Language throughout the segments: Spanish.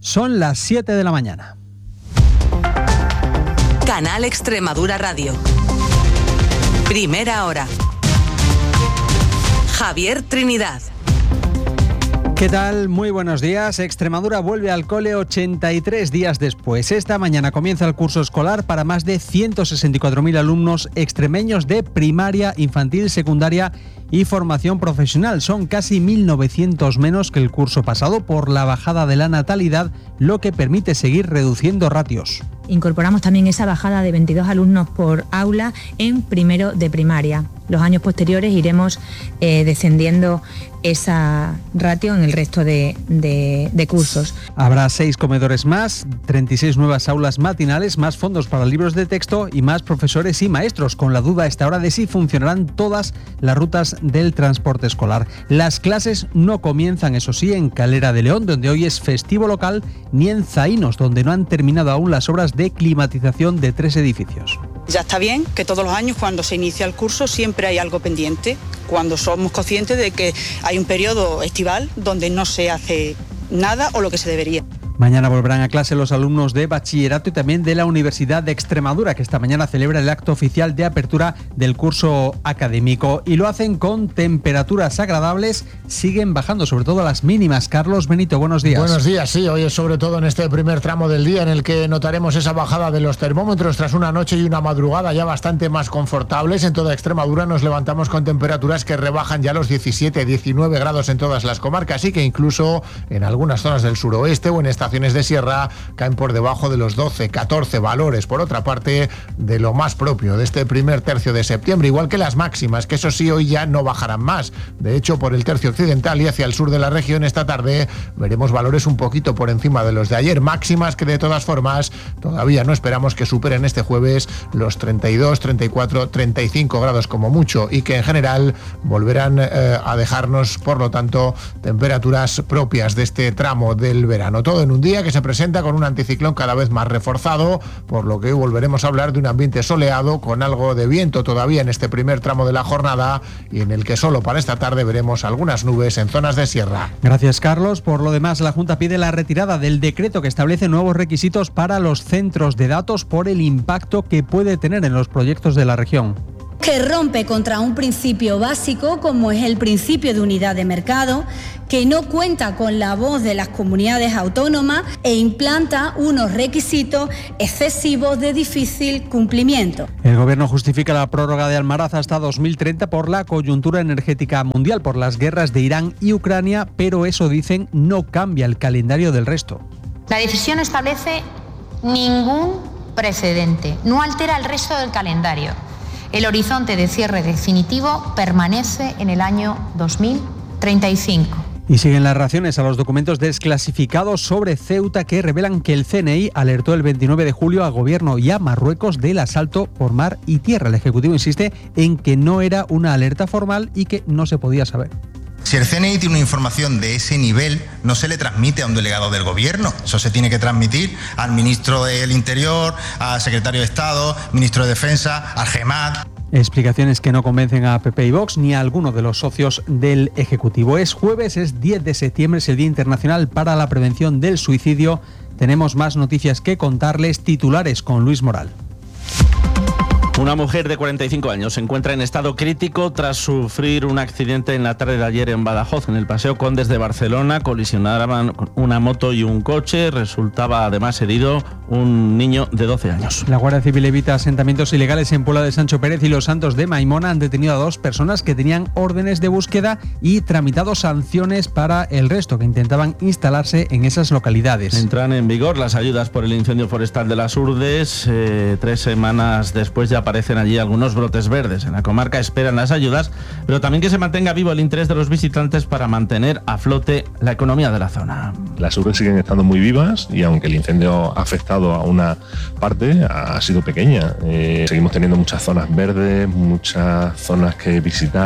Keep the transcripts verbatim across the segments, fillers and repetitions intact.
Son las siete de la mañana. Canal Extremadura Radio. Primera hora. Javier Trinidad. ¿Qué tal? Muy buenos días. Extremadura vuelve al cole ochenta y tres días después. Esta mañana comienza el curso escolar para más de ciento sesenta y cuatro mil alumnos extremeños de primaria, infantil, secundaria y formación profesional. Son casi mil novecientos menos que el curso pasado por la bajada de la natalidad, lo que permite seguir reduciendo ratios. Incorporamos también esa bajada de veintidós alumnos por aula en primero de primaria. Los años posteriores iremos eh, descendiendo esa ratio en el resto de, de, de cursos. Habrá seis comedores más, treinta y seis nuevas aulas matinales, más fondos para libros de texto y más profesores y maestros, con la duda a esta hora de si funcionarán todas las rutas del transporte escolar. Las clases no comienzan, eso sí, en Calera de León, donde hoy es festivo local, ni en Zaínos, donde no han terminado aún las obras de climatización de tres edificios. Ya está bien que todos los años cuando se inicia el curso siempre hay algo pendiente, cuando somos conscientes de que hay un periodo estival donde no se hace nada o lo que se debería. Mañana volverán a clase los alumnos de bachillerato y también de la Universidad de Extremadura, que esta mañana celebra el acto oficial de apertura del curso académico. Y lo hacen con temperaturas agradables, siguen bajando, sobre todo las mínimas. Carlos Benito, buenos días. Buenos días, sí, hoy es sobre todo en este primer tramo del día en el que notaremos esa bajada de los termómetros tras una noche y una madrugada ya bastante más confortables. En toda Extremadura nos levantamos con temperaturas que rebajan ya los diecisiete, diecinueve grados en todas las comarcas y que incluso en algunas zonas del suroeste o en esta estaciones de sierra caen por debajo de los doce, catorce valores, por otra parte, de lo más propio de este primer tercio de septiembre, igual que las máximas, que eso sí, hoy ya no bajarán más. De hecho, por el tercio occidental y hacia el sur de la región, esta tarde veremos valores un poquito por encima de los de ayer, máximas que de todas formas todavía no esperamos que superen este jueves los treinta y dos, treinta y cuatro, treinta y cinco grados como mucho, y que en general volverán eh, a dejarnos, por lo tanto, temperaturas propias de este tramo del verano. Todo en un día que se presenta con un anticiclón cada vez más reforzado, por lo que hoy volveremos a hablar de un ambiente soleado con algo de viento todavía en este primer tramo de la jornada y en el que solo para esta tarde veremos algunas nubes en zonas de sierra. Gracias, Carlos. Por lo demás, la Junta pide la retirada del decreto que establece nuevos requisitos para los centros de datos por el impacto que puede tener en los proyectos de la región. Que rompe contra un principio básico como es el principio de unidad de mercado, que no cuenta con la voz de las comunidades autónomas e implanta unos requisitos excesivos de difícil cumplimiento. El Gobierno justifica la prórroga de Almaraz hasta dos mil treinta por la coyuntura energética mundial, por las guerras de Irán y Ucrania, pero eso, dicen, no cambia el calendario del resto. La decisión no establece ningún precedente, no altera el resto del calendario. El horizonte de cierre definitivo permanece en el año dos mil treinta y cinco. Y siguen las reacciones a los documentos desclasificados sobre Ceuta que revelan que el C N I alertó el veintinueve de julio al Gobierno y a Marruecos del asalto por mar y tierra. El Ejecutivo insiste en que no era una alerta formal y que no se podía saber. Si el C N I tiene una información de ese nivel, no se le transmite a un delegado del Gobierno. Eso se tiene que transmitir al ministro del Interior, al secretario de Estado, ministro de Defensa, al GEMAT. Explicaciones que no convencen a P P y Vox ni a alguno de los socios del Ejecutivo. Es jueves, es diez de septiembre, es el Día Internacional para la Prevención del Suicidio. Tenemos más noticias que contarles, titulares con Luis Moral. Una mujer de cuarenta y cinco años se encuentra en estado crítico tras sufrir un accidente en la tarde de ayer en Badajoz. En el Paseo Condes de Barcelona colisionaban una moto y un coche. Resultaba además herido un niño de doce años. La Guardia Civil evita asentamientos ilegales en Puebla de Sancho Pérez y Los Santos de Maimona. Han detenido a dos personas que tenían órdenes de búsqueda y tramitado sanciones para el resto que intentaban instalarse en esas localidades. Entran en vigor las ayudas por el incendio forestal de las Urdes. Eh, tres semanas después ya aparecen allí algunos brotes verdes. En la comarca esperan las ayudas, pero también que se mantenga vivo el interés de los visitantes para mantener a flote la economía de la zona. Las urbes siguen estando muy vivas y aunque el incendio ha afectado a una parte, ha sido pequeña. Eh, seguimos teniendo muchas zonas verdes, muchas zonas que visitar.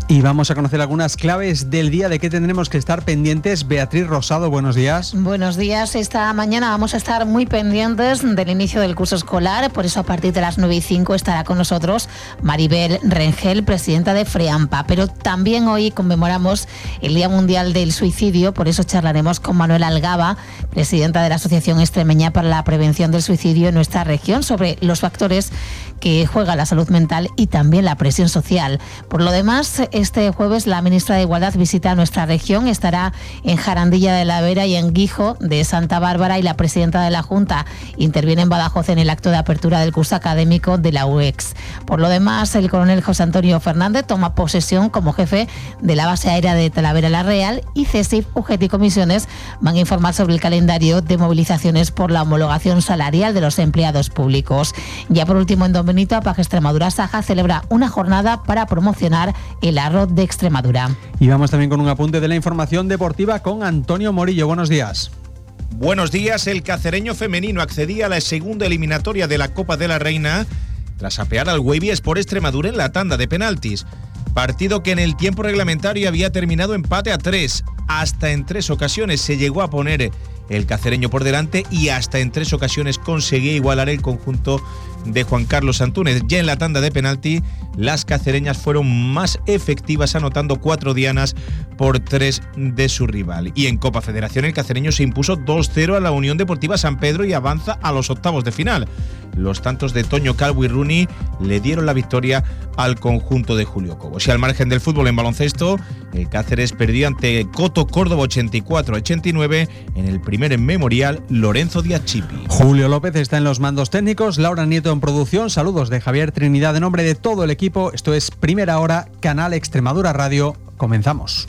Y vamos a conocer algunas claves del día de qué tendremos que estar pendientes. Beatriz Rosado, buenos días. Buenos días. Esta mañana vamos a estar muy pendientes del inicio del curso escolar. Por eso a partir de las nueve y cinco estará con nosotros Maribel Rengel, presidenta de FREAMPA. Pero también hoy conmemoramos el Día Mundial del Suicidio. Por eso charlaremos con Manuela Algaba, presidenta de la Asociación Extremeña para la Prevención del Suicidio en nuestra región, sobre los factores que juega la salud mental y también la presión social. Por lo demás, este jueves la ministra de Igualdad visita nuestra región, estará en Jarandilla de la Vera y en Guijo de Santa Bárbara, y la presidenta de la Junta interviene en Badajoz en el acto de apertura del curso académico de la U E X. Por lo demás, el coronel José Antonio Fernández toma posesión como jefe de la base aérea de Talavera la Real, y CESIF, U G T y Comisiones van a informar sobre el calendario de movilizaciones por la homologación salarial de los empleados públicos. Ya por último, en Don Benito, APAG Extremadura Saja celebra una jornada para promocionar el arroz de Extremadura. Y vamos también con un apunte de la información deportiva con Antonio Morillo. Buenos días. Buenos días. El cacereño femenino accedía a la segunda eliminatoria de la Copa de la Reina tras apear al Wavy Sport Extremadura en la tanda de penaltis. Partido que en el tiempo reglamentario había terminado empate a tres. Hasta en tres ocasiones se llegó a poner el cacereño por delante y hasta en tres ocasiones conseguía igualar el conjunto de Juan Carlos Antúnez. Ya en la tanda de penalti, las cacereñas fueron más efectivas, anotando cuatro dianas por tres de su rival. Y en Copa Federación, el cacereño se impuso dos cero a la Unión Deportiva San Pedro y avanza a los octavos de final. Los tantos de Toño Calvo y Rooney le dieron la victoria al conjunto de Julio Cobos. Y al margen del fútbol, en baloncesto, el Cáceres perdió ante Coto Córdoba ochenta y cuatro a ochenta y nueve en el primer memorial Lorenzo Díaz Chipi. Julio López está en los mandos técnicos, Laura Nieto en producción. Saludos de Javier Trinidad en nombre de todo el equipo. Esto es Primera Hora, Canal Extremadura Radio. Comenzamos.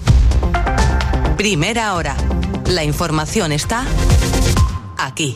Primera Hora. La información está aquí.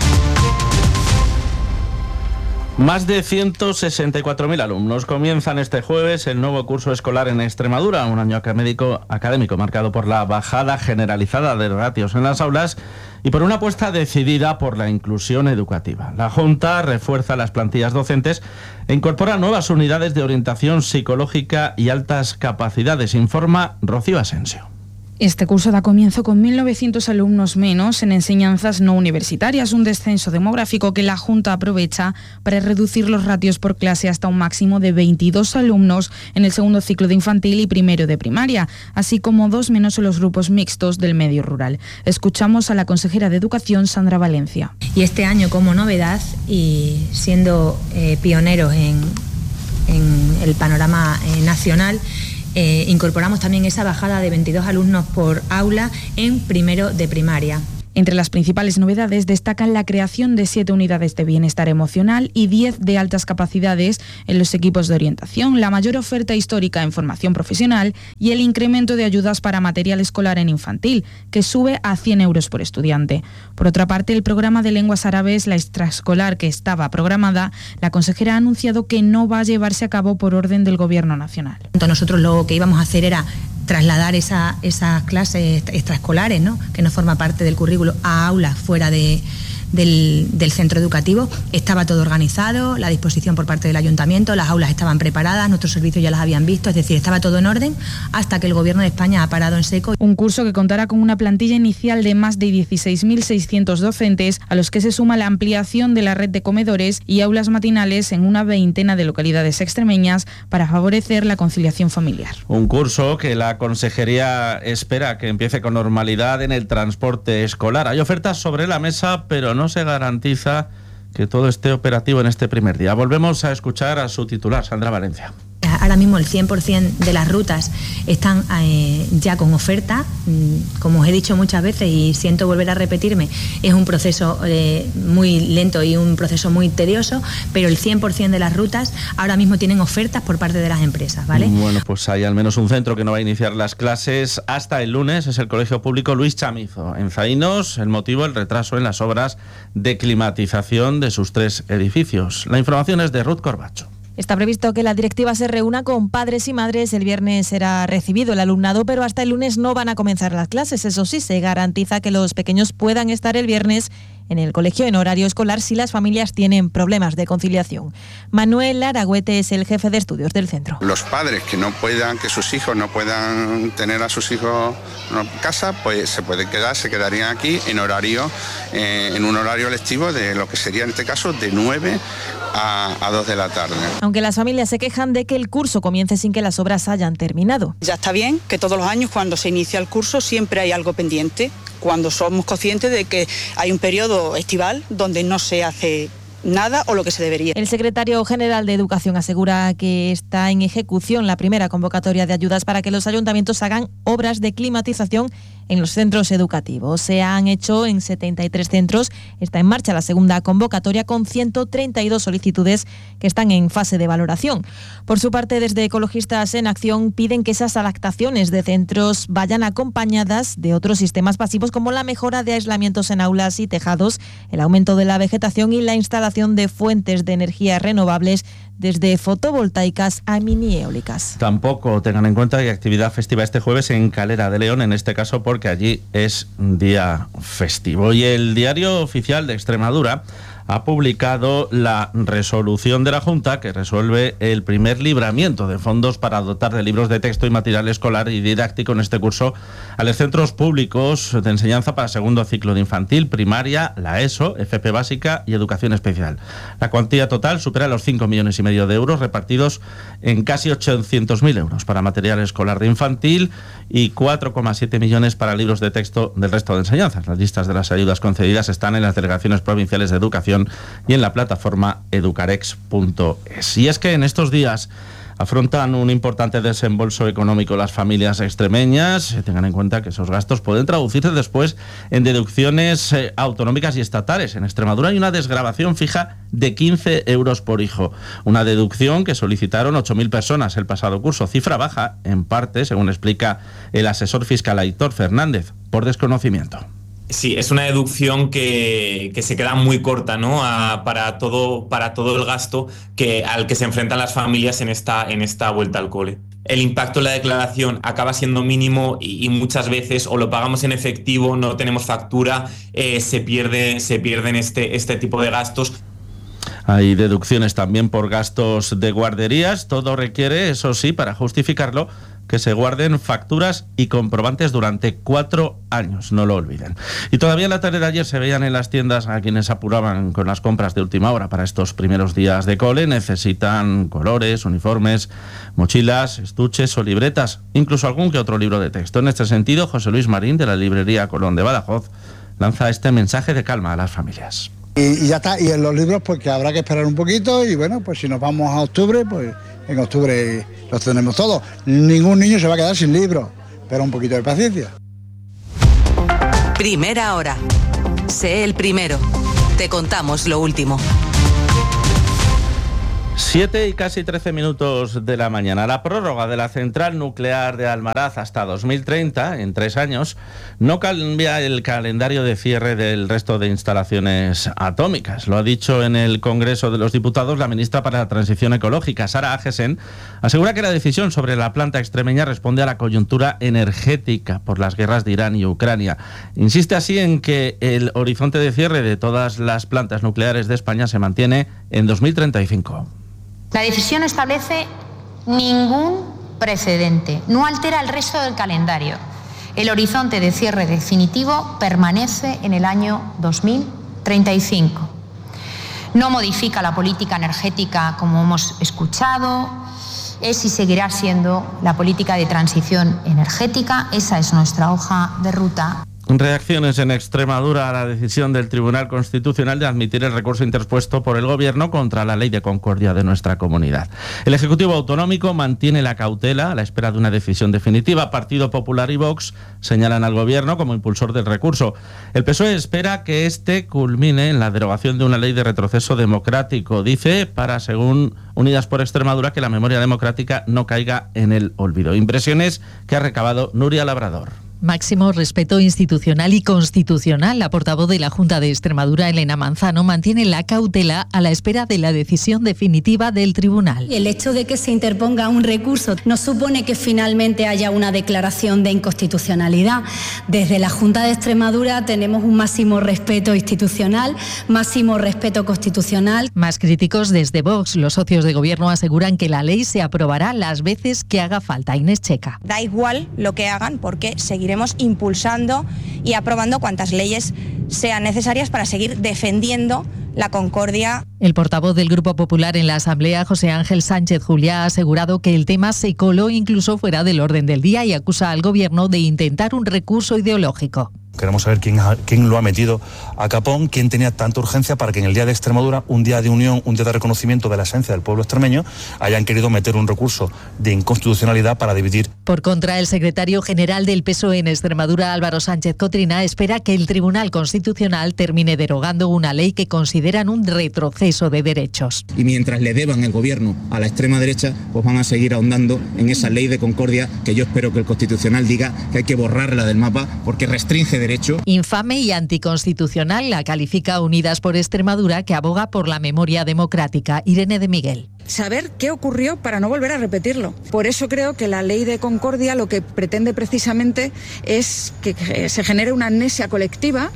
Más de ciento sesenta y cuatro mil alumnos comienzan este jueves el nuevo curso escolar en Extremadura, un año académico, académico marcado por la bajada generalizada de ratios en las aulas y por una apuesta decidida por la inclusión educativa. La Junta refuerza las plantillas docentes e incorpora nuevas unidades de orientación psicológica y altas capacidades, informa Rocío Asensio. Este curso da comienzo con mil novecientos alumnos menos en enseñanzas no universitarias, un descenso demográfico que la Junta aprovecha para reducir los ratios por clase hasta un máximo de veintidós alumnos en el segundo ciclo de infantil y primero de primaria, así como dos menos en los grupos mixtos del medio rural. Escuchamos a la consejera de Educación, Sandra Valencia. Y este año, como novedad y siendo eh, pioneros en, en el panorama eh, nacional, Eh, incorporamos también esa bajada de veintidós alumnos por aula en primero de primaria. Entre las principales novedades destacan la creación de siete unidades de bienestar emocional y diez de altas capacidades en los equipos de orientación, la mayor oferta histórica en formación profesional y el incremento de ayudas para material escolar en infantil, que sube a cien euros por estudiante. Por otra parte, el programa de lenguas árabes, la extraescolar que estaba programada, la consejera ha anunciado que no va a llevarse a cabo por orden del Gobierno nacional. Nosotros lo que íbamos a hacer era trasladar esa, esas clases extraescolares, ¿no?, que no forma parte del currículo, a aulas fuera de, del, del centro educativo. Estaba todo organizado, la disposición por parte del ayuntamiento, las aulas estaban preparadas, nuestros servicios ya las habían visto, es decir, estaba todo en orden hasta que el Gobierno de España ha parado en seco. Un curso que contará con una plantilla inicial de más de dieciséis mil seiscientos docentes, a los que se suma la ampliación de la red de comedores y aulas matinales en una veintena de localidades extremeñas para favorecer la conciliación familiar. Un curso que la Consejería espera que empiece con normalidad en el transporte escolar. Hay ofertas sobre la mesa, pero no se garantiza que todo esté operativo en este primer día. Volvemos a escuchar a su titular, Sandra Valencia. Ahora mismo el cien por ciento de las rutas están eh, ya con oferta. Como os he dicho muchas veces y siento volver a repetirme, es un proceso eh, muy lento y un proceso muy tedioso, pero el cien por ciento de las rutas ahora mismo tienen ofertas por parte de las empresas, ¿vale? Bueno, pues hay al menos un centro que no va a iniciar las clases hasta el lunes, es el Colegio Público Luis Chamizo, en Zaínos. El motivo, el retraso en las obras de climatización de sus tres edificios. La información es de Ruth Corbacho. Está previsto que la directiva se reúna con padres y madres. El viernes será recibido el alumnado, pero hasta el lunes no van a comenzar las clases. Eso sí, se garantiza que los pequeños puedan estar el viernes en el colegio en horario escolar si las familias tienen problemas de conciliación. Manuel Aragüete es el jefe de estudios del centro. Los padres que no puedan, que sus hijos no puedan tener a sus hijos en casa, pues se pueden quedar, se quedarían aquí en horario, eh, en un horario lectivo de lo que sería en este caso de nueve a, a dos de la tarde. Aunque las familias se quejan de que el curso comience sin que las obras hayan terminado. Ya está bien que todos los años cuando se inicia el curso siempre hay algo pendiente, cuando somos conscientes de que hay un periodo estival donde no se hace nada o lo que se debería. El secretario general de Educación asegura que está en ejecución la primera convocatoria de ayudas para que los ayuntamientos hagan obras de climatización en los centros educativos. Se han hecho en setenta y tres centros. Está en marcha la segunda convocatoria con ciento treinta y dos solicitudes que están en fase de valoración. Por su parte, desde Ecologistas en Acción piden que esas adaptaciones de centros vayan acompañadas de otros sistemas pasivos como la mejora de aislamientos en aulas y tejados, el aumento de la vegetación y la instalación de fuentes de energía renovables desde fotovoltaicas a mini eólicas. Tampoco tengan en cuenta que hay actividad festiva este jueves en Calera de León, en este caso porque allí es día festivo. Y el Diario Oficial de Extremadura ha publicado la resolución de la Junta que resuelve el primer libramiento de fondos para dotar de libros de texto y material escolar y didáctico en este curso a los centros públicos de enseñanza para segundo ciclo de infantil, primaria, la ESO, F P básica y educación especial. La cuantía total supera los cinco millones y medio de euros repartidos en casi ochocientos mil euros para material escolar de infantil y cuatro coma siete millones para libros de texto del resto de enseñanzas. Las listas de las ayudas concedidas están en las delegaciones provinciales de educación y en la plataforma educarex punto es. Y es que en estos días afrontan un importante desembolso económico las familias extremeñas. Tengan en cuenta que esos gastos pueden traducirse después en deducciones eh, autonómicas y estatales. En Extremadura hay una desgravación fija de quince euros por hijo, una deducción que solicitaron ocho mil personas el pasado curso, cifra baja en parte, según explica el asesor fiscal Aitor Fernández, por desconocimiento. Sí, es una deducción que, que se queda muy corta, ¿no? A, para todo, para todo el gasto que, al que se enfrentan las familias en esta, en esta vuelta al cole. El impacto en la declaración acaba siendo mínimo y, y muchas veces o lo pagamos en efectivo, no tenemos factura, eh, se pierde, se pierden este, este tipo de gastos. Hay deducciones también por gastos de guarderías. Todo requiere, eso sí, para justificarlo, que se guarden facturas y comprobantes durante cuatro años, no lo olviden. Y todavía en la tarde de ayer se veían en las tiendas a quienes apuraban con las compras de última hora para estos primeros días de cole. Necesitan colores, uniformes, mochilas, estuches o libretas, incluso algún que otro libro de texto. En este sentido, José Luis Marín, de la librería Colón de Badajoz, lanza este mensaje de calma a las familias. Y, y ya está, y en los libros pues que habrá que esperar un poquito y bueno, pues si nos vamos a octubre, pues en octubre los tenemos todos. Ningún niño se va a quedar sin libros, pero un poquito de paciencia. Primera hora. Sé el primero. Te contamos lo último. Siete y casi trece minutos de la mañana. La prórroga de la central nuclear de Almaraz hasta dos mil treinta, en tres años, no cambia el calendario de cierre del resto de instalaciones atómicas. Lo ha dicho en el Congreso de los Diputados la ministra para la Transición Ecológica, Sara Agesen. Asegura que la decisión sobre la planta extremeña responde a la coyuntura energética por las guerras de Irán y Ucrania. Insiste así en que el horizonte de cierre de todas las plantas nucleares de España se mantiene en dos mil treinta y cinco. La decisión establece ningún precedente, no altera el resto del calendario. El horizonte de cierre definitivo permanece en el año dos mil treinta y cinco. No modifica la política energética como hemos escuchado, es y seguirá siendo la política de transición energética, esa es nuestra hoja de ruta. Reacciones en Extremadura a la decisión del Tribunal Constitucional de admitir el recurso interpuesto por el Gobierno contra la Ley de Concordia de nuestra comunidad. El Ejecutivo Autonómico mantiene la cautela a la espera de una decisión definitiva. Partido Popular y Vox señalan al Gobierno como impulsor del recurso. El P S O E espera que este culmine en la derogación de una ley de retroceso democrático. Dice, para, según Unidas por Extremadura, que la memoria democrática no caiga en el olvido. Impresiones que ha recabado Nuria Labrador. Máximo respeto institucional y constitucional. La portavoz de la Junta de Extremadura, Elena Manzano, mantiene la cautela a la espera de la decisión definitiva del tribunal. El hecho de que se interponga un recurso no supone que finalmente haya una declaración de inconstitucionalidad. Desde la Junta de Extremadura tenemos un máximo respeto institucional, máximo respeto constitucional. Más críticos desde Vox. Los socios de gobierno aseguran que la ley se aprobará las veces que haga falta. Inés Checa. Da igual lo que hagan porque seguiremos impulsando y aprobando cuantas leyes sean necesarias para seguir defendiendo la concordia. El portavoz del Grupo Popular en la Asamblea, José Ángel Sánchez Juliá, ha asegurado que el tema se coló incluso fuera del orden del día y acusa al Gobierno de intentar un recurso ideológico. Queremos saber quién, quién lo ha metido a capón, quién tenía tanta urgencia para que en el Día de Extremadura, un día de unión, un día de reconocimiento de la esencia del pueblo extremeño, hayan querido meter un recurso de inconstitucionalidad para dividir. Por contra, el secretario general del P S O E en Extremadura, Álvaro Sánchez Cotrina, espera que el Tribunal Constitucional termine derogando una ley que consideran un retroceso de derechos. Y mientras le deban el Gobierno a la extrema derecha, pues van a seguir ahondando en esa ley de concordia que yo espero que el Constitucional diga que hay que borrarla del mapa porque restringe derecho. Infame y anticonstitucional la califica Unidas por Extremadura, que aboga por la memoria democrática. Irene de Miguel. Saber qué ocurrió para no volver a repetirlo. Por eso creo que la ley de concordia lo que pretende precisamente es que se genere una amnesia colectiva.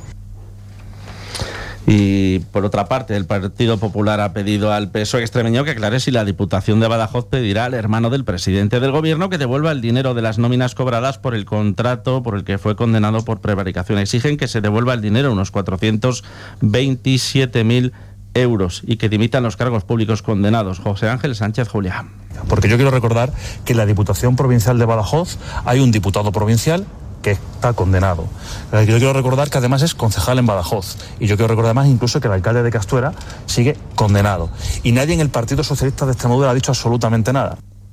Y por otra parte, el Partido Popular ha pedido al P S O E extremeño que aclare si la Diputación de Badajoz pedirá al hermano del presidente del Gobierno que devuelva el dinero de las nóminas cobradas por el contrato por el que fue condenado por prevaricación. Exigen que se devuelva el dinero, unos cuatrocientos veintisiete mil euros, y que dimitan los cargos públicos condenados. José Ángel Sánchez Juliá. Porque yo quiero recordar que en la Diputación Provincial de Badajoz hay un diputado provincial que está condenado. Yo quiero recordar que además es concejal en Badajoz, y yo quiero recordar además incluso que el alcalde de Castuera sigue condenado, y nadie en el Partido Socialista de Extremadura ha dicho absolutamente nada.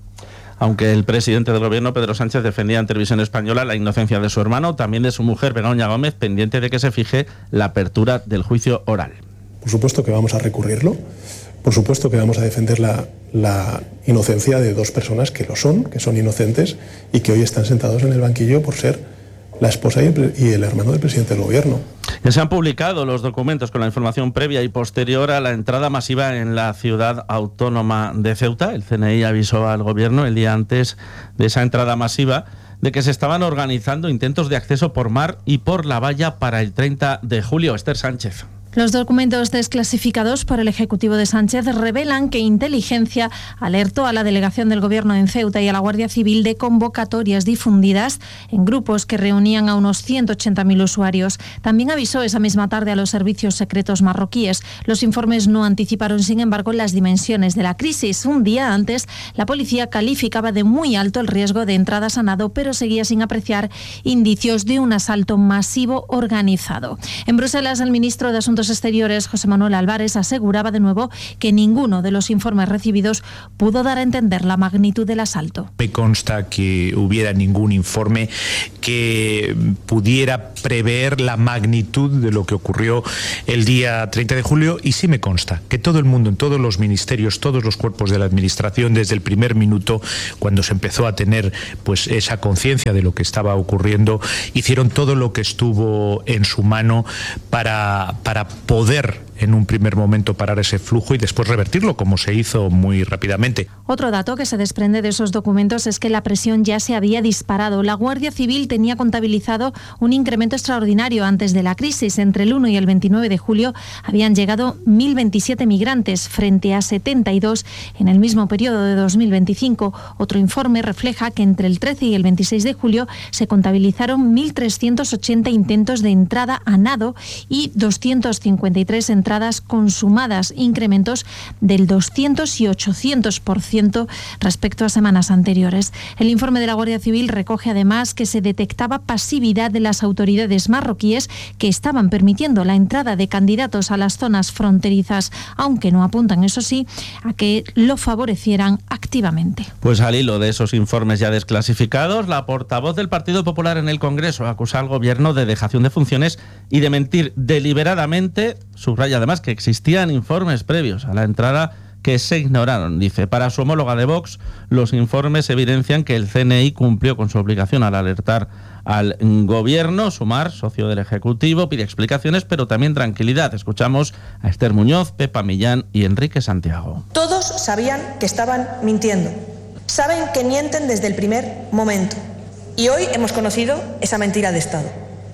Aunque el presidente del Gobierno, Pedro Sánchez, defendía en Televisión Española la inocencia de su hermano, también de su mujer, Begoña Gómez, pendiente de que se fije la apertura del juicio oral. Por supuesto que vamos a recurrirlo, por supuesto que vamos a defender la, la inocencia de dos personas que lo son, que son inocentes y que hoy están sentados en el banquillo por ser la esposa y el, y el hermano del presidente del Gobierno. Ya se han publicado los documentos con la información previa y posterior a la entrada masiva en la ciudad autónoma de Ceuta. El C N I avisó al Gobierno el día antes de esa entrada masiva de que se estaban organizando intentos de acceso por mar y por la valla para el treinta de julio. Esther Sánchez. Los documentos desclasificados por el Ejecutivo de Sánchez revelan que Inteligencia alertó a la delegación del Gobierno en Ceuta y a la Guardia Civil de convocatorias difundidas en grupos que reunían a unos ciento ochenta mil usuarios. También avisó esa misma tarde a los servicios secretos marroquíes. Los informes no anticiparon, sin embargo, las dimensiones de la crisis. Un día antes, la policía calificaba de muy alto el riesgo de entradas a nado, pero seguía sin apreciar indicios de un asalto masivo organizado. En Bruselas, el ministro de Asuntos Exteriores, José Manuel Álvarez, aseguraba de nuevo que ninguno de los informes recibidos pudo dar a entender la magnitud del asalto. Me consta que hubiera ningún informe que pudiera prever la magnitud de lo que ocurrió el día treinta de julio, y sí me consta que todo el mundo, en todos los ministerios, todos los cuerpos de la administración, desde el primer minuto, cuando se empezó a tener pues esa conciencia de lo que estaba ocurriendo, hicieron todo lo que estuvo en su mano para, para poder en un primer momento parar ese flujo y después revertirlo, como se hizo muy rápidamente. Otro dato que se desprende de esos documentos es que la presión ya se había disparado. La Guardia Civil tenía contabilizado un incremento extraordinario antes de la crisis. Entre el uno y el veintinueve de julio habían llegado mil veintisiete migrantes frente a setenta y dos en el mismo periodo de dos mil veinticinco. Otro informe refleja que entre el trece y el veintiséis de julio se contabilizaron mil trescientos ochenta intentos de entrada a nado y doscientos cincuenta y tres entradas consumadas, incrementos del doscientos y ochocientos por ciento respecto a semanas anteriores. El informe de la Guardia Civil recoge además que se detectaba pasividad de las autoridades marroquíes que estaban permitiendo la entrada de candidatos a las zonas fronterizas, aunque no apuntan, eso sí, a que lo favorecieran activamente. Pues al hilo de esos informes ya desclasificados, la portavoz del Partido Popular en el Congreso acusa al Gobierno de dejación de funciones y de mentir deliberadamente. Subraya además que existían informes previos a la entrada que se ignoraron. Dice, para su homóloga de Vox, los informes evidencian que el C N I cumplió con su obligación al alertar al gobierno. Sumar, socio del Ejecutivo, pide explicaciones, pero también tranquilidad. Escuchamos a Esther Muñoz, Pepa Millán y Enrique Santiago. Todos sabían que estaban mintiendo. Saben que mienten desde el primer momento. Y hoy hemos conocido esa mentira de Estado.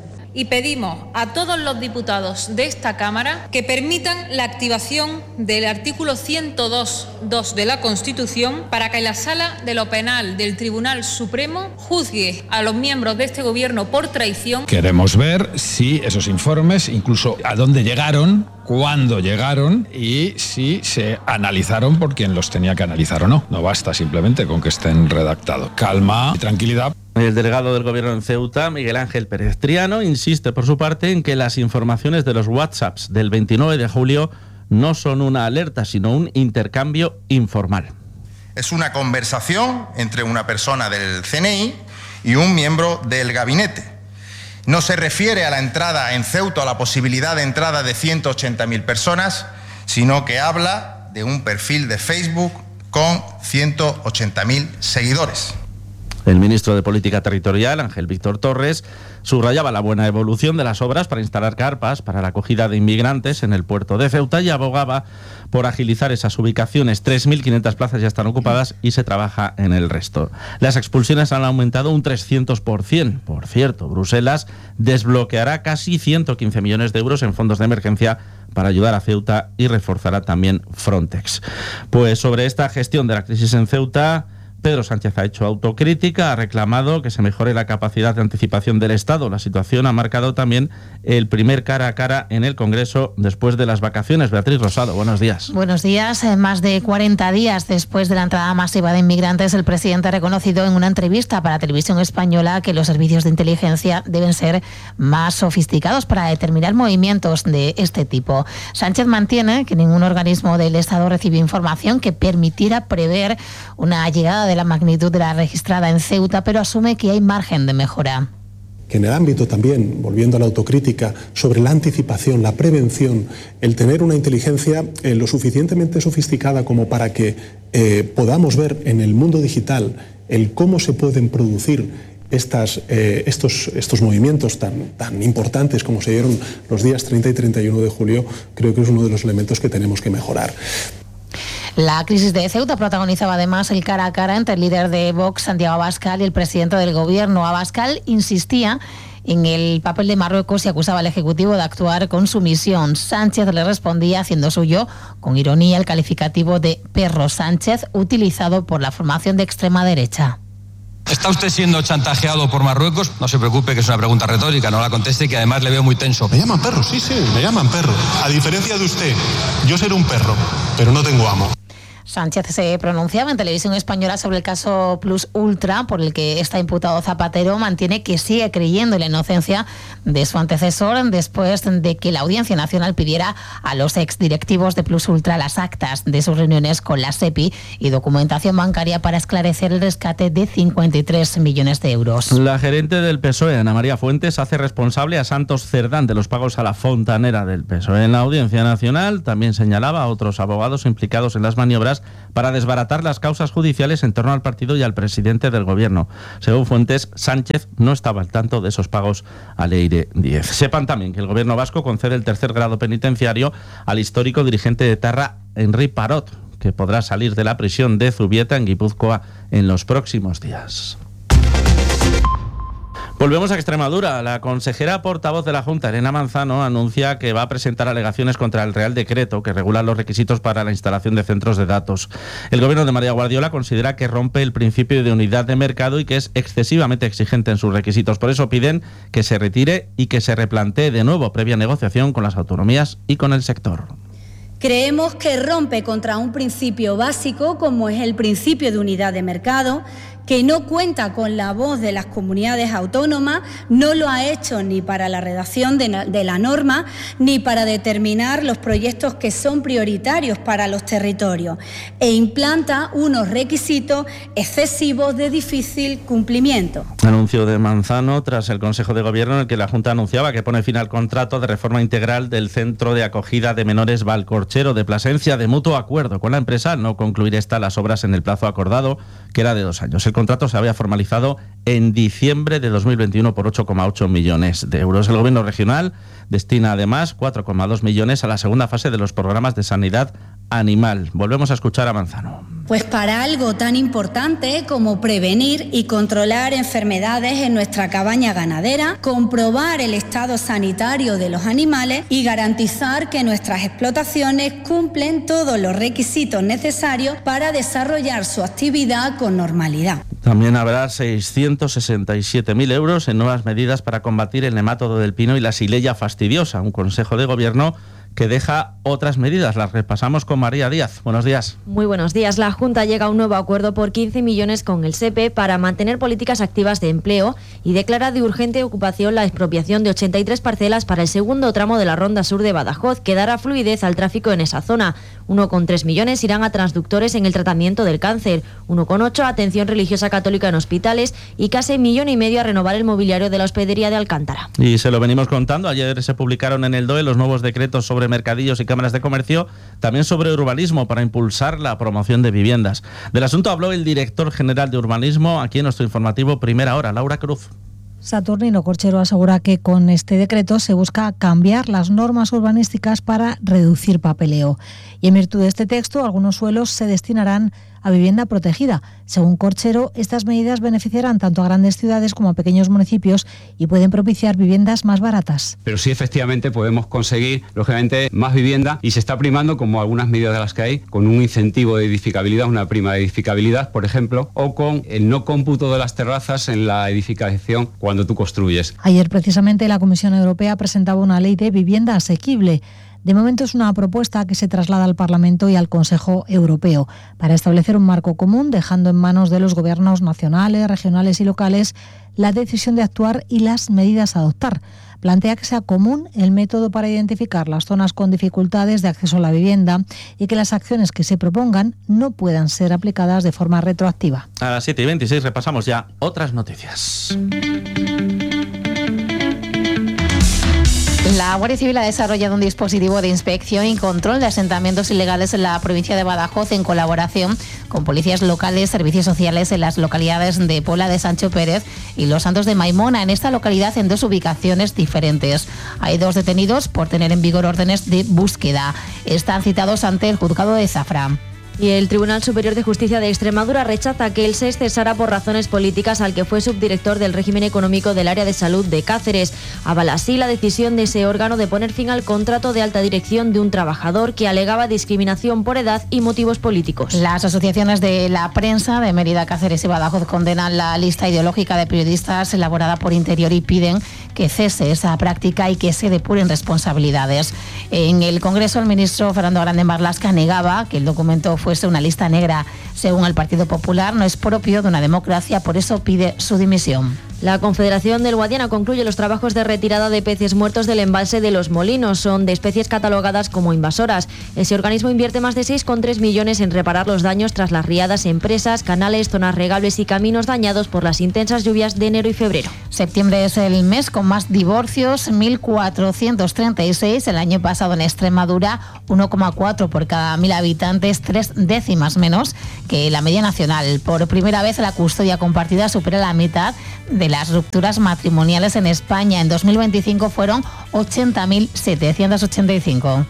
Y pedimos a todos los diputados de esta Cámara que permitan la activación del artículo ciento dos punto dos de la Constitución para que la Sala de lo Penal del Tribunal Supremo juzgue a los miembros de este Gobierno por traición. Queremos ver si esos informes, incluso a dónde llegaron, cuándo llegaron y si se analizaron por quien los tenía que analizar o no. No basta simplemente con que estén redactados. Calma y tranquilidad. El delegado del Gobierno en Ceuta, Miguel Ángel Pérez Triano, insiste por su parte en que las informaciones de los WhatsApps del veintinueve de julio no son una alerta, sino un intercambio informal. Es una conversación entre una persona del C N I y un miembro del gabinete. No se refiere a la entrada en Ceuta, a la posibilidad de entrada de ciento ochenta mil personas, sino que habla de un perfil de Facebook con ciento ochenta mil seguidores. El ministro de Política Territorial, Ángel Víctor Torres, subrayaba la buena evolución de las obras para instalar carpas para la acogida de inmigrantes en el puerto de Ceuta y abogaba por agilizar esas ubicaciones. tres mil quinientas plazas ya están ocupadas y se trabaja en el resto. Las expulsiones han aumentado un trescientos por ciento. Por cierto, Bruselas desbloqueará casi ciento quince millones de euros en fondos de emergencia para ayudar a Ceuta y reforzará también Frontex. Pues sobre esta gestión de la crisis en Ceuta, Pedro Sánchez ha hecho autocrítica, ha reclamado que se mejore la capacidad de anticipación del Estado. La situación ha marcado también el primer cara a cara en el Congreso después de las vacaciones. Beatriz Rosado, buenos días. Buenos días. Más de cuarenta días después de la entrada masiva de inmigrantes, el presidente ha reconocido en una entrevista para Televisión Española que los servicios de inteligencia deben ser más sofisticados para determinar movimientos de este tipo. Sánchez mantiene que ningún organismo del Estado recibió información que permitiera prever una llegada de de la magnitud de la registrada en Ceuta, pero asume que hay margen de mejora. Que en el ámbito también, volviendo a la autocrítica, sobre la anticipación, la prevención, el tener una inteligencia eh, lo suficientemente sofisticada como para que eh, podamos ver en el mundo digital el cómo se pueden producir Estas, eh, estos, estos movimientos tan, tan importantes como se dieron los días treinta y treinta y uno de julio, creo que es uno de los elementos que tenemos que mejorar. La crisis de Ceuta protagonizaba además el cara a cara entre el líder de Vox, Santiago Abascal, y el presidente del Gobierno. Abascal insistía en el papel de Marruecos y acusaba al Ejecutivo de actuar con sumisión. Sánchez le respondía haciendo suyo, con ironía, el calificativo de perro Sánchez, utilizado por la formación de extrema derecha. ¿Está usted siendo chantajeado por Marruecos? No se preocupe, que es una pregunta retórica, no la conteste, que además le veo muy tenso. Me llaman perro, sí, sí, me llaman perro. A diferencia de usted, yo seré un perro, pero no tengo amo. Sánchez se pronunciaba en Televisión Española sobre el caso Plus Ultra, por el que está imputado Zapatero. Mantiene que sigue creyendo en la inocencia de su antecesor después de que la Audiencia Nacional pidiera a los exdirectivos de Plus Ultra las actas de sus reuniones con la SEPI y documentación bancaria para esclarecer el rescate de cincuenta y tres millones de euros. La gerente del P S O E, Ana María Fuentes, hace responsable a Santos Cerdán de los pagos a la fontanera del P S O E. En la Audiencia Nacional también señalaba a otros abogados implicados en las maniobras para desbaratar las causas judiciales en torno al partido y al presidente del Gobierno. Según Fuentes, Sánchez no estaba al tanto de esos pagos a Leire Díez. Sepan también que el Gobierno vasco concede el tercer grado penitenciario al histórico dirigente de Etarra, Henri Parot, que podrá salir de la prisión de Zubieta en Guipúzcoa en los próximos días. Volvemos a Extremadura. La consejera portavoz de la Junta, Elena Manzano, anuncia que va a presentar alegaciones contra el Real Decreto que regula los requisitos para la instalación de centros de datos. El gobierno de María Guardiola considera que rompe el principio de unidad de mercado y que es excesivamente exigente en sus requisitos. Por eso piden que se retire y que se replantee de nuevo previa negociación con las autonomías y con el sector. Creemos que rompe contra un principio básico como es el principio de unidad de mercado, que no cuenta con la voz de las comunidades autónomas, no lo ha hecho ni para la redacción de, de la norma, ni para determinar los proyectos que son prioritarios para los territorios, e implanta unos requisitos excesivos de difícil cumplimiento. Anuncio de Manzano tras el Consejo de Gobierno en el que la Junta anunciaba que pone fin al contrato de reforma integral del Centro de Acogida de Menores Valcorchero de Plasencia de mutuo acuerdo con la empresa al no concluir esta las obras en el plazo acordado, que era de dos años. El contrato se había formalizado en diciembre de dos mil veintiuno por ocho coma ocho millones de euros. El Gobierno regional destina además cuatro coma dos millones a la segunda fase de los programas de sanidad animal. Volvemos a escuchar a Manzano. Pues para algo tan importante como prevenir y controlar enfermedades en nuestra cabaña ganadera, comprobar el estado sanitario de los animales y garantizar que nuestras explotaciones cumplen todos los requisitos necesarios para desarrollar su actividad con normalidad. También habrá seiscientos sesenta y siete mil euros en nuevas medidas para combatir el nemátodo del pino y la xylella fastidiosa, un Consejo de Gobierno que deja otras medidas. Las repasamos con María Díaz. Buenos días. Muy buenos días. La Junta llega a un nuevo acuerdo por quince millones con el S E P E para mantener políticas activas de empleo y declara de urgente ocupación la expropiación de ochenta y tres parcelas para el segundo tramo de la Ronda Sur de Badajoz, que dará fluidez al tráfico en esa zona. uno coma tres millones irán a transductores en el tratamiento del cáncer, uno coma ocho a atención religiosa católica en hospitales y casi un millón y medio a renovar el mobiliario de la hospedería de Alcántara. Y se lo venimos contando. Ayer se publicaron en el D O E los nuevos decretos sobre mercadillos y cámaras de comercio, también sobre urbanismo para impulsar la promoción de viviendas. Del asunto habló el director general de urbanismo aquí en nuestro informativo Primera Hora, Laura Cruz. Saturnino Corchero asegura que con este decreto se busca cambiar las normas urbanísticas para reducir papeleo. Y en virtud de este texto, algunos suelos se destinarán a vivienda protegida. Según Corchero, estas medidas beneficiarán tanto a grandes ciudades como a pequeños municipios y pueden propiciar viviendas más baratas. Pero sí, efectivamente, podemos conseguir, lógicamente, más vivienda y se está primando, como algunas medidas de las que hay, con un incentivo de edificabilidad, una prima de edificabilidad, por ejemplo, o con el no cómputo de las terrazas en la edificación cuando tú construyes. Ayer, precisamente, la Comisión Europea presentaba una ley de vivienda asequible. De momento es una propuesta que se traslada al Parlamento y al Consejo Europeo para establecer un marco común, dejando en manos de los gobiernos nacionales, regionales y locales la decisión de actuar y las medidas a adoptar. Plantea que sea común el método para identificar las zonas con dificultades de acceso a la vivienda y que las acciones que se propongan no puedan ser aplicadas de forma retroactiva. A las siete y veintiséis repasamos ya otras noticias. La Guardia Civil ha desarrollado un dispositivo de inspección y control de asentamientos ilegales en la provincia de Badajoz en colaboración con policías locales, servicios sociales en las localidades de Pola de Sancho Pérez y Los Santos de Maimona, en esta localidad en dos ubicaciones diferentes. Hay dos detenidos por tener en vigor órdenes de búsqueda. Están citados ante el juzgado de Zafra. Y el Tribunal Superior de Justicia de Extremadura rechaza que el S E S cesara por razones políticas al que fue subdirector del régimen económico del área de salud de Cáceres. Avala así la decisión de ese órgano de poner fin al contrato de alta dirección de un trabajador que alegaba discriminación por edad y motivos políticos. Las asociaciones de la prensa de Mérida, Cáceres y Badajoz condenan la lista ideológica de periodistas elaborada por Interior y piden que cese esa práctica y que se depuren responsabilidades. En el Congreso, el ministro Fernando Grande Marlaska negaba que el documento fuese una lista negra. Según el Partido Popular, no es propio de una democracia, por eso pide su dimisión. La Confederación del Guadiana concluye los trabajos de retirada de peces muertos del embalse de Los Molinos. Son de especies catalogadas como invasoras. Ese organismo invierte más de seis coma tres millones en reparar los daños tras las riadas en presas, canales, zonas regables y caminos dañados por las intensas lluvias de enero y febrero. Septiembre es el mes con más divorcios, mil cuatrocientos treinta y seis. El año pasado en Extremadura, uno coma cuatro por cada mil habitantes, tres décimas menos que la media nacional. Por primera vez la custodia compartida supera la mitad de las rupturas matrimoniales en España. En dos mil veinticinco fueron ochenta mil setecientos ochenta y cinco.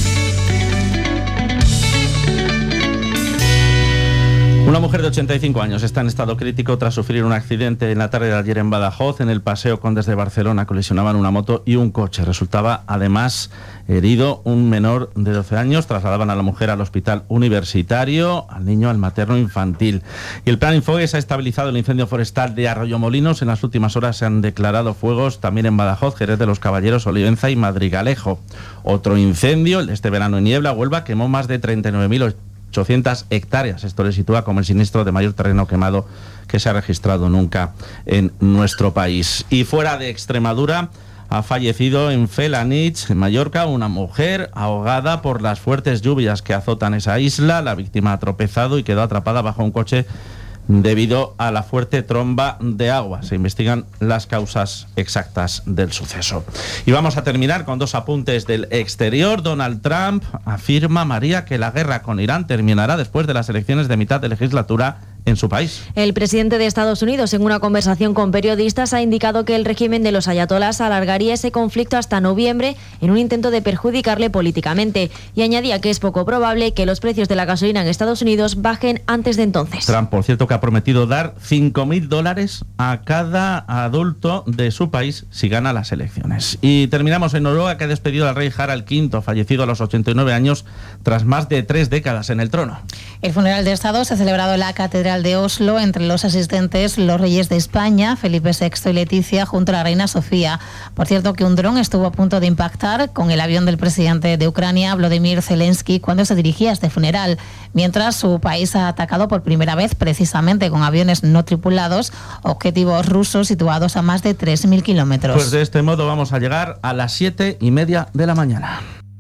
Una mujer de ochenta y cinco años está en estado crítico tras sufrir un accidente en la tarde de ayer en Badajoz. En el Paseo Condes de Barcelona colisionaban una moto y un coche. Resultaba además herido un menor de doce años. Trasladaban a la mujer al hospital universitario, al niño al materno infantil. Y el Plan Infogues ha estabilizado el incendio forestal de Arroyomolinos. En las últimas horas se han declarado fuegos también en Badajoz, Jerez de los Caballeros, Olivenza y Madrigalejo. Otro incendio, el de este verano en Niebla, Huelva, quemó más de treinta y nueve mil ochocientas hectáreas. Esto le sitúa como el siniestro de mayor terreno quemado que se ha registrado nunca en nuestro país. Y fuera de Extremadura, ha fallecido en Felanitx, en Mallorca, una mujer ahogada por las fuertes lluvias que azotan esa isla. La víctima ha tropezado y quedó atrapada bajo un coche debido a la fuerte tromba de agua. Se investigan las causas exactas del suceso. Y vamos a terminar con dos apuntes del exterior. Donald Trump afirma, María, que la guerra con Irán terminará después de las elecciones de mitad de legislatura en su país. El presidente de Estados Unidos, en una conversación con periodistas, ha indicado que el régimen de los ayatolás alargaría ese conflicto hasta noviembre en un intento de perjudicarle políticamente, y añadía que es poco probable que los precios de la gasolina en Estados Unidos bajen antes de entonces. Trump, por cierto, que ha prometido dar cinco mil dólares a cada adulto de su país si gana las elecciones. Y terminamos en Noruega, que ha despedido al rey Harald quinto, fallecido a los ochenta y nueve años tras más de tres décadas en el trono. El funeral de Estado se ha celebrado en la Catedral de Oslo. Entre los asistentes, los reyes de España, Felipe sexto y Leticia, junto a la reina Sofía. Por cierto, que un dron estuvo a punto de impactar con el avión del presidente de Ucrania, Volodymyr Zelensky, cuando se dirigía a este funeral, mientras su país ha atacado por primera vez, precisamente con aviones no tripulados, objetivos rusos situados a más de tres mil kilómetros. Pues de este modo vamos a llegar a las siete y media de la mañana.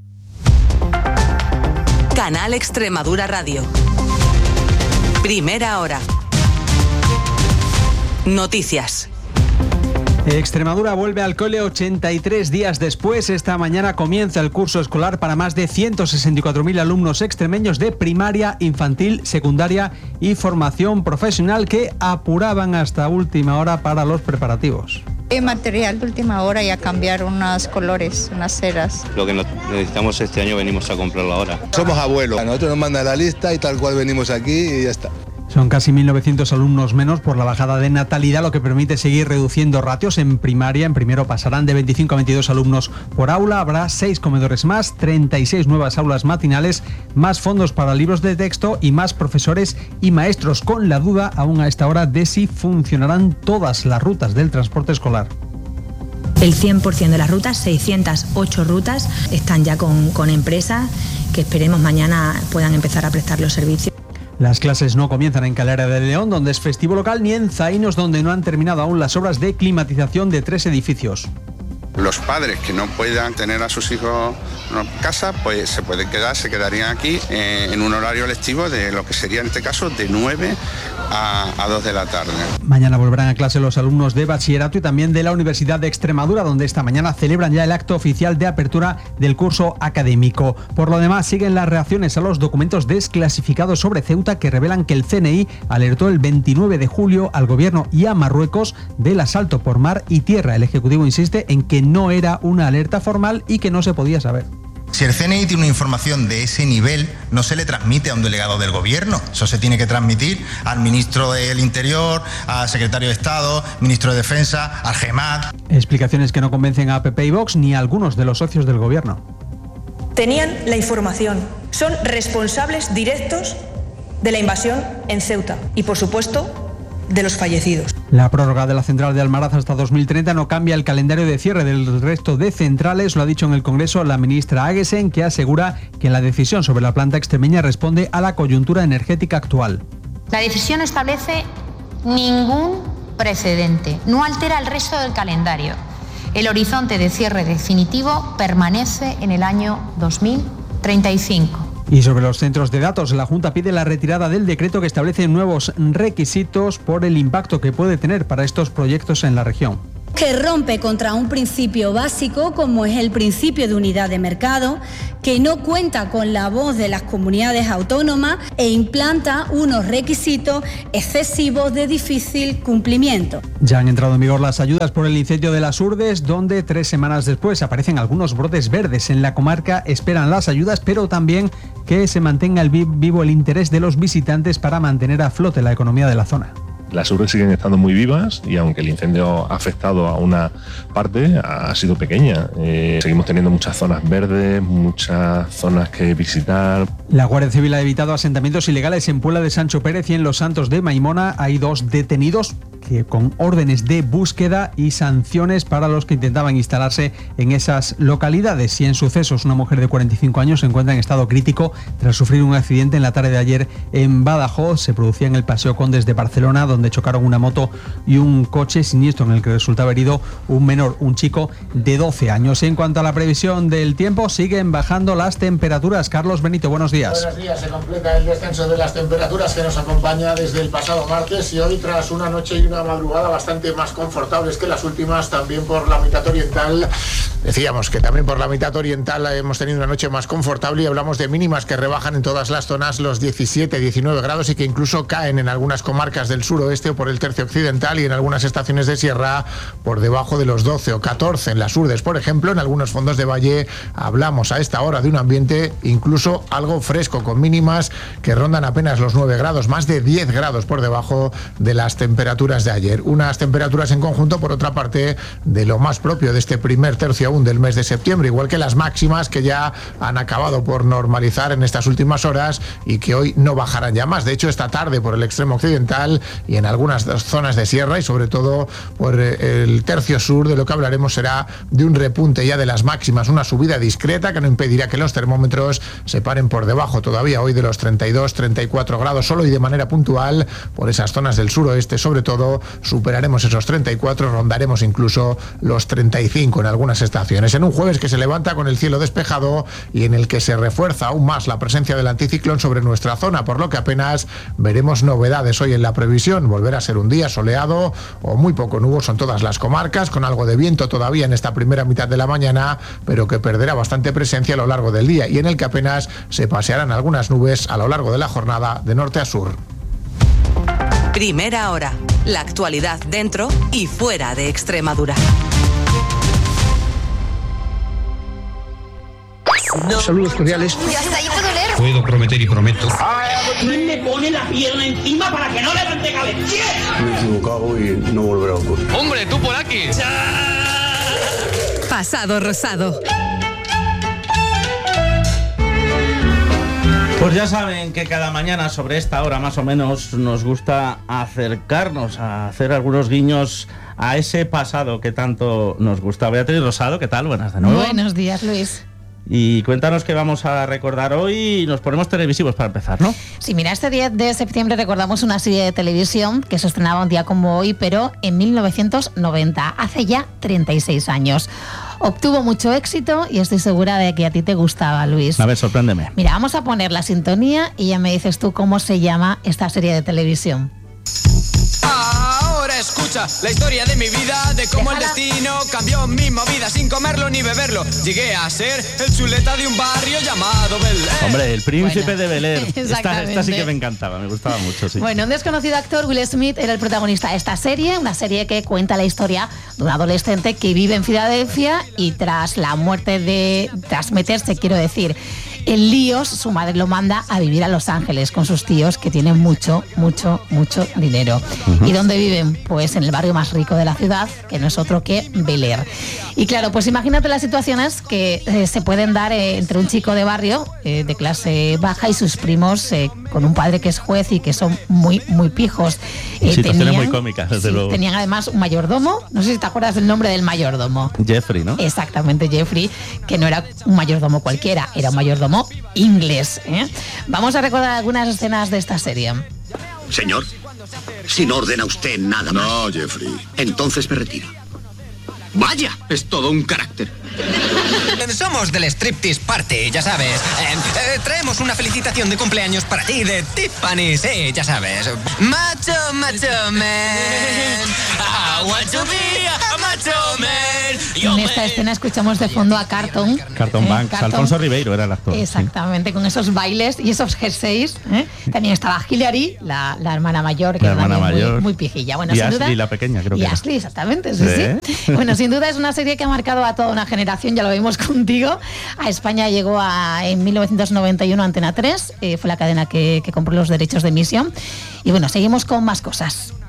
Canal Extremadura Radio. Primera hora. Noticias. Extremadura vuelve al cole ochenta y tres días después. Esta mañana comienza el curso escolar para más de ciento sesenta y cuatro mil alumnos extremeños de primaria, infantil, secundaria y formación profesional que apuraban hasta última hora para los preparativos. Hay material de última hora y a cambiar unos colores, unas ceras. Lo que necesitamos este año venimos a comprarlo ahora. Somos abuelos. A nosotros nos mandan la lista y tal cual venimos aquí y ya está. Son casi mil novecientos alumnos menos por la bajada de natalidad, lo que permite seguir reduciendo ratios. En primaria, en primero pasarán de veinticinco a veintidós alumnos por aula, habrá seis comedores más, treinta y seis nuevas aulas matinales, más fondos para libros de texto y más profesores y maestros, con la duda aún a esta hora de si funcionarán todas las rutas del transporte escolar. El cien por ciento de las rutas, seiscientas ocho rutas, están ya con, con empresas que esperemos mañana puedan empezar a prestar los servicios. Las clases no comienzan en Calera de León, donde es festivo local, ni en Zaínos, donde no han terminado aún las obras de climatización de tres edificios. Los padres que no puedan tener a sus hijos en casa, pues se pueden quedar, se quedarían aquí eh, en un horario lectivo de lo que sería en este caso de nueve a dos de la tarde. Mañana volverán a clase los alumnos de bachillerato y también de la Universidad de Extremadura, donde esta mañana celebran ya el acto oficial de apertura del curso académico. Por lo demás, siguen las reacciones a los documentos desclasificados sobre Ceuta, que revelan que el C N I alertó el veintinueve de julio al gobierno y a Marruecos del asalto por mar y tierra. El Ejecutivo insiste en que no era una alerta formal y que no se podía saber. Si el C N I tiene una información de ese nivel, no se le transmite a un delegado del gobierno. Eso se tiene que transmitir al ministro del Interior, al secretario de Estado, ministro de Defensa, al GEMAT. Explicaciones que no convencen a P P y Vox ni a algunos de los socios del gobierno. Tenían la información. Son responsables directos de la invasión en Ceuta y, por supuesto, de los fallecidos. La prórroga de la central de Almaraz hasta dos mil treinta no cambia el calendario de cierre del resto de centrales, lo ha dicho en el Congreso la ministra Aguesen, que asegura que la decisión sobre la planta extremeña responde a la coyuntura energética actual. La decisión establece ningún precedente, no altera el resto del calendario. El horizonte de cierre definitivo permanece en el año dos mil treinta y cinco. Y sobre los centros de datos, la Junta pide la retirada del decreto que establece nuevos requisitos por el impacto que puede tener para estos proyectos en la región. Que rompe contra un principio básico como es el principio de unidad de mercado, que no cuenta con la voz de las comunidades autónomas e implanta unos requisitos excesivos de difícil cumplimiento. Ya han entrado en vigor las ayudas por el incendio de las Urdes, donde tres semanas después aparecen algunos brotes verdes. En la comarca esperan las ayudas, pero también que se mantenga el vivo el interés de los visitantes para mantener a flote la economía de la zona. Las urdes siguen estando muy vivas y aunque el incendio ha afectado a una parte, ha sido pequeña. Eh, seguimos teniendo muchas zonas verdes, muchas zonas que visitar. La Guardia Civil ha evitado asentamientos ilegales en Puebla de Sancho Pérez y en Los Santos de Maimona. Hay dos detenidos que con órdenes de búsqueda y sanciones para los que intentaban instalarse en esas localidades. Y en sucesos, una mujer de cuarenta y cinco años se encuentra en estado crítico tras sufrir un accidente en la tarde de ayer en Badajoz. Se producía en el Paseo Condes de Barcelona, donde chocaron una moto y un coche, siniestro en el que resultaba herido un menor, un chico de doce años. En cuanto a la previsión del tiempo, siguen bajando las temperaturas. Carlos Benito, buenos días. Buenos días. Se completa el descenso de las temperaturas que nos acompaña desde el pasado martes y hoy, tras una noche y una madrugada bastante más confortables que las últimas, también por la mitad oriental. Decíamos que también por la mitad oriental hemos tenido una noche más confortable y hablamos de mínimas que rebajan en todas las zonas los diecisiete, diecinueve grados y que incluso caen en algunas comarcas del suroeste o por el tercio occidental y en algunas estaciones de sierra por debajo de los doce o catorce. En las Urdes, por ejemplo, en algunos fondos de valle hablamos a esta hora de un ambiente incluso algo fresco, con mínimas que rondan apenas los nueve grados, más de diez grados por debajo de las temperaturas de ayer. Unas temperaturas en conjunto, por otra parte, de lo más propio de este primer tercio aún del mes de septiembre, igual que las máximas que ya han acabado por normalizar en estas últimas horas y que hoy no bajarán ya más. De hecho, esta tarde por el extremo occidental y en algunas zonas de sierra y sobre todo por el tercio sur, de lo que hablaremos será de un repunte ya de las máximas, una subida discreta que no impedirá que los termómetros se paren por debajo todavía hoy de los treinta y dos, treinta y cuatro grados solo y de manera puntual por esas zonas del suroeste, sobre todo superaremos esos treinta y cuatro, rondaremos incluso los treinta y cinco en algunas estaciones. En un jueves que se levanta con el cielo despejado y en el que se refuerza aún más la presencia del anticiclón sobre nuestra zona, por lo que apenas veremos novedades hoy en la previsión. Volverá a ser un día soleado o muy poco nuboso en todas las comarcas, con algo de viento todavía en esta primera mitad de la mañana, pero que perderá bastante presencia a lo largo del día y en el que apenas se pasearán algunas nubes a lo largo de la jornada de norte a sur. Primera hora, la actualidad dentro y fuera de Extremadura. No. Saludos cordiales. Ya está, yo puedo leer. Puedo prometer y prometo. ¿Quién me pone la pierna encima para que no levante cabeza? ¿Quién? Me he equivocado y no volverá a ocurrir. ¡Hombre, tú por aquí! Pasado rosado. Pues ya saben que cada mañana sobre esta hora más o menos nos gusta acercarnos a hacer algunos guiños a ese pasado que tanto nos gusta. Beatriz Rosado, ¿qué tal? Buenas de nuevo. Buenos días, Luis. Y cuéntanos qué vamos a recordar hoy y nos ponemos televisivos para empezar, ¿no? Sí, mira, este diez de septiembre recordamos una serie de televisión que se estrenaba un día como hoy, pero en mil novecientos noventa, hace ya treinta y seis años. Obtuvo mucho éxito y estoy segura de que a ti te gustaba, Luis. A ver, sorpréndeme. Mira, vamos a poner la sintonía y ya me dices tú cómo se llama esta serie de televisión. Ahora escucha la historia de mi vida, de cómo Déjala. El destino cambió mi movida sin comerlo ni beberlo. Llegué a ser el chuleta de un barrio llamado Bel Air. Hombre, el príncipe bueno, de Bel Air. Esta, esta sí que me encantaba, me gustaba mucho, sí. Bueno, un desconocido actor, Will Smith, era el protagonista de esta serie, una serie que cuenta la historia de un adolescente que vive en Filadelfia y tras la muerte de... tras meterse, quiero decir, en líos, su madre lo manda a vivir a Los Ángeles con sus tíos que tienen mucho, mucho, mucho dinero. Uh-huh. ¿Y dónde viven? Pues en el barrio más rico de la ciudad, que no es otro que Bel Air. Y claro, pues imagínate las situaciones que eh, se pueden dar eh, entre un chico de barrio, eh, de clase baja, y sus primos eh, con un padre que es juez y que son muy, muy pijos. Eh, Situaciones tenían, muy cómicas, desde sí, luego. Tenían además un mayordomo, no sé si te acuerdas del nombre del mayordomo. Jeffrey, ¿no? Exactamente, Jeffrey, que no era un mayordomo cualquiera, era un mayordomo inglés. ¿eh? Vamos a recordar algunas escenas de esta serie. Señor, si no ordena usted nada más. No, Jeffrey. Entonces me retiro. Vaya, es todo un carácter. Somos del Striptease Party, ya sabes. Eh, eh, traemos una felicitación de cumpleaños para ti de Tiffany, sí, ya sabes. Macho, macho man. I want to be a macho man. En esta escena escuchamos de fondo a Carlton. Carlton ¿eh? Banks. Carlton. Alfonso Ribeiro era el actor. Exactamente, sí. Con esos bailes y esos jerseys. ¿eh? También estaba Hillary, la, la hermana mayor, que la era hermana mayor. Muy, muy pijilla. Bueno, y sin Ashley, duda, la pequeña, creo y que era. Ashley, exactamente, sí, ¿Eh? sí. Bueno, sin duda es una serie que ha marcado a toda una generación, ya lo vimos contigo. A España llegó a, en mil novecientos noventa y uno Antena tres, eh, fue la cadena que, que compró los derechos de emisión. Y bueno, seguimos con más cosas.